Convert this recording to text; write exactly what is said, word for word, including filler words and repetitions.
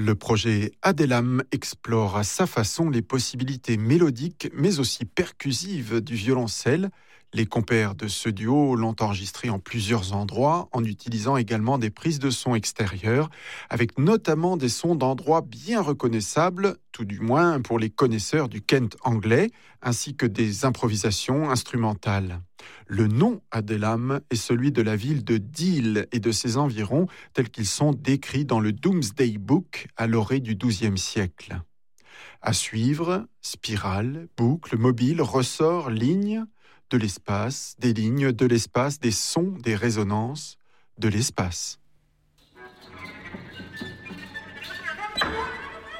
Le projet Adelam explore à sa façon les possibilités mélodiques mais aussi percussives du violoncelle. Les compères de ce duo l'ont enregistré en plusieurs endroits en utilisant également des prises de son extérieures, avec notamment des sons d'endroits bien reconnaissables, tout du moins pour les connaisseurs du Kent anglais, ainsi que des improvisations instrumentales. Le nom Adelam est celui de la ville de Deal et de ses environs, tels qu'ils sont décrits dans le Domesday Book à l'orée du douzième siècle. À suivre, spirale, boucle, mobile, ressort, ligne, de l'espace, des lignes, de l'espace, des sons, des résonances, de l'espace.